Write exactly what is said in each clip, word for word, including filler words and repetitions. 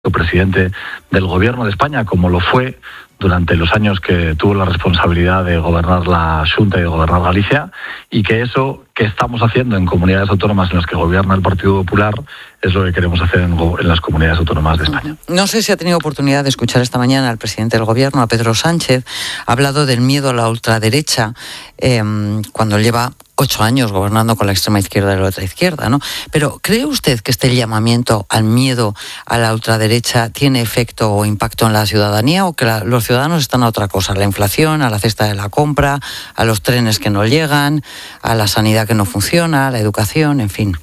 presidente del Gobierno de España, como lo fue durante los años que tuvo la responsabilidad de gobernar la Xunta y de gobernar Galicia, y que eso que estamos haciendo en comunidades autónomas en las que gobierna el Partido Popular es lo que queremos hacer en, en las comunidades autónomas de España. No sé si ha tenido oportunidad de escuchar esta mañana al presidente del Gobierno, a Pedro Sánchez. Ha hablado del miedo a la ultraderecha eh, cuando lleva ocho años gobernando con la extrema izquierda y la otra izquierda, ¿no? Pero ¿cree usted que este llamamiento al miedo a la ultraderecha tiene efecto o impacto en la ciudadanía, o que la, los ciudadanos están a otra cosa? A la inflación, a la cesta de la compra, a los trenes que no llegan, a la sanidad que no funciona, a la educación, en fin.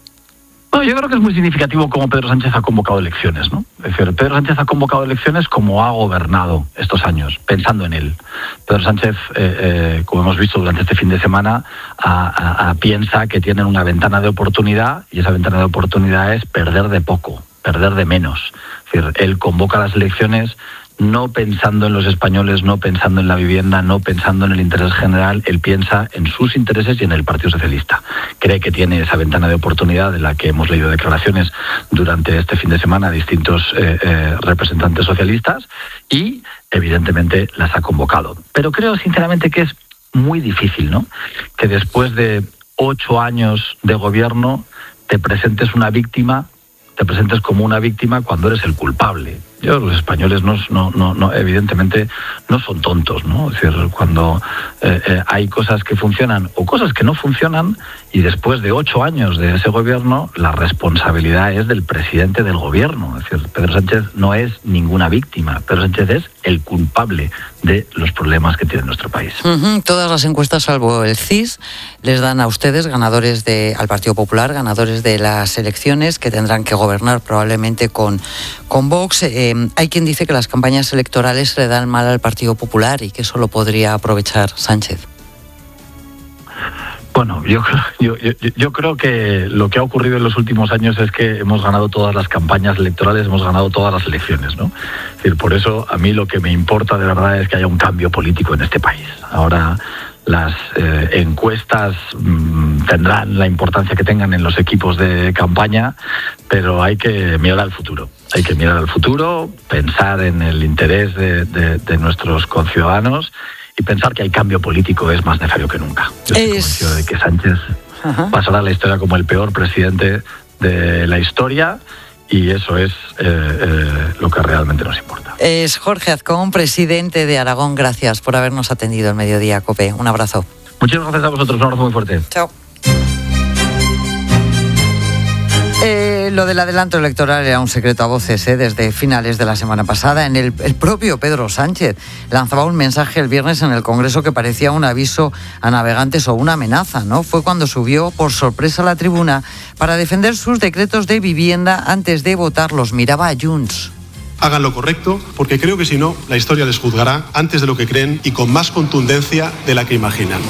Bueno, yo creo que es muy significativo cómo Pedro Sánchez ha convocado elecciones, ¿no? Es decir, Pedro Sánchez ha convocado elecciones como ha gobernado estos años, pensando en él. Pedro Sánchez, eh, eh, como hemos visto durante este fin de semana, a, a, a, piensa que tienen una ventana de oportunidad, y esa ventana de oportunidad es perder de poco, perder de menos. Es decir, él convoca las elecciones no pensando en los españoles, no pensando en la vivienda, no pensando en el interés general. Él piensa en sus intereses y en el Partido Socialista. Cree que tiene esa ventana de oportunidad de la que hemos leído declaraciones durante este fin de semana a distintos eh, eh, representantes socialistas, y evidentemente las ha convocado. Pero creo sinceramente que es muy difícil, ¿no?, que después de ocho años de gobierno te presentes una víctima, te presentes como una víctima cuando eres el culpable. Yo, los españoles no, no, no, no, evidentemente no son tontos, ¿no? Es decir, cuando eh, eh, hay cosas que funcionan o cosas que no funcionan, y después de ocho años de ese gobierno, la responsabilidad es del presidente del gobierno. Es decir, Pedro Sánchez no es ninguna víctima. Pedro Sánchez es el culpable de los problemas que tiene nuestro país. Uh-huh. Todas las encuestas, salvo el C I S, les dan a ustedes, ganadores de, al Partido Popular, ganadores de las elecciones, que tendrán que gobernar probablemente con, con Vox. Eh, hay quien dice que las campañas electorales le dan mal al Partido Popular y que eso lo podría aprovechar Sánchez. Bueno, yo, yo, yo, yo creo que lo que ha ocurrido en los últimos años es que hemos ganado todas las campañas electorales, hemos ganado todas las elecciones, ¿no? Es decir, por eso a mí lo que me importa de verdad es que haya un cambio político en este país. Ahora las eh, encuestas mmm, tendrán la importancia que tengan en los equipos de campaña, pero hay que mirar al futuro. Hay que mirar al futuro, pensar en el interés de, de, de nuestros conciudadanos, y pensar que el cambio político es más necesario que nunca. Yo estoy es... convencido de que Sánchez Ajá. pasará a la historia como el peor presidente de la historia, y eso es eh, eh, lo que realmente nos importa. Es Jorge Azcón, presidente de Aragón. Gracias por habernos atendido el Mediodía COPE. Un abrazo. Muchísimas gracias a vosotros. Un abrazo muy fuerte. Chao. Eh, lo del adelanto electoral era un secreto a voces eh, desde finales de la semana pasada. En el, el propio Pedro Sánchez lanzaba un mensaje el viernes en el Congreso que parecía un aviso a navegantes o una amenaza, ¿no? Fue cuando subió por sorpresa a la tribuna para defender sus decretos de vivienda antes de votarlos. Miraba a Junts. Hagan lo correcto, porque creo que si no, la historia les juzgará antes de lo que creen y con más contundencia de la que imaginan.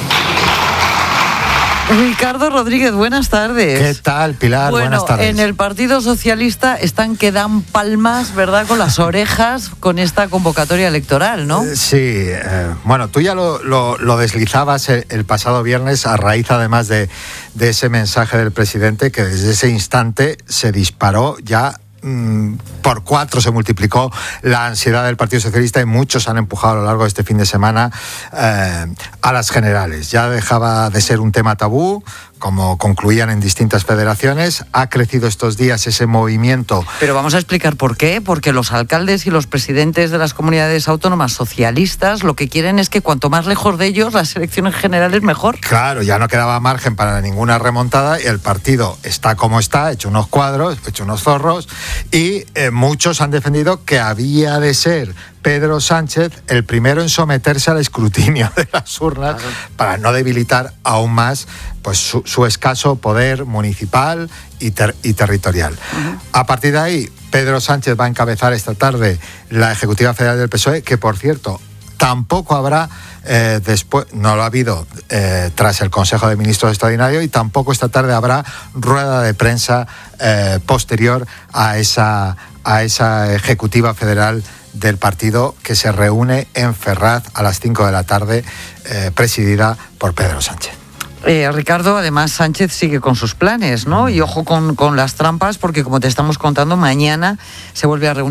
Ricardo Rodríguez, buenas tardes. ¿Qué tal, Pilar? Bueno, buenas tardes. En el Partido Socialista están que dan palmas, ¿verdad?, con las orejas con esta convocatoria electoral, ¿no? Eh, sí, eh, bueno, tú ya lo, lo, lo deslizabas el, el pasado viernes, a raíz además de, de ese mensaje del presidente, que desde ese instante se disparó ya. Por cuatro se multiplicó la ansiedad del Partido Socialista, y muchos han empujado a lo largo de este fin de semana eh, a las generales. Ya dejaba de ser un tema tabú, como concluían en distintas federaciones. Ha crecido estos días ese movimiento. Pero vamos a explicar por qué. Porque los alcaldes y los presidentes de las comunidades autónomas socialistas lo que quieren es que cuanto más lejos de ellos las elecciones generales mejor. Claro, ya no quedaba margen para ninguna remontada, y el partido está como está, hecho unos cuadros, hecho unos zorros, y eh, muchos han defendido que había de ser Pedro Sánchez el primero en someterse al escrutinio de las urnas, claro, para no debilitar aún más pues su, su escaso poder municipal y, ter, y territorial. Uh-huh. A partir de ahí, Pedro Sánchez va a encabezar esta tarde la Ejecutiva Federal del P S O E, que por cierto tampoco habrá eh, después, no lo ha habido eh, tras el Consejo de Ministros extraordinario, y tampoco esta tarde habrá rueda de prensa eh, posterior a esa, a esa Ejecutiva Federal del partido, que se reúne en Ferraz a las cinco de la tarde, eh, presidida por Pedro Sánchez. Eh, Ricardo, además Sánchez sigue con sus planes, ¿no? Y ojo con, con las trampas, porque como te estamos contando, mañana se vuelve a reunir